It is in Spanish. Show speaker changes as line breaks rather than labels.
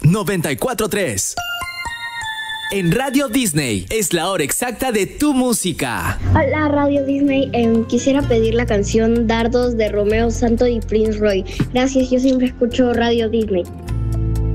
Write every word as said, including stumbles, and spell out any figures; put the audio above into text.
noventa y cuatro punto tres. En Radio Disney es la hora exacta de tu música.
Hola Radio Disney, eh, quisiera pedir la canción Dardos de Romeo Santos y Prince Roy. Gracias, yo siempre escucho Radio Disney.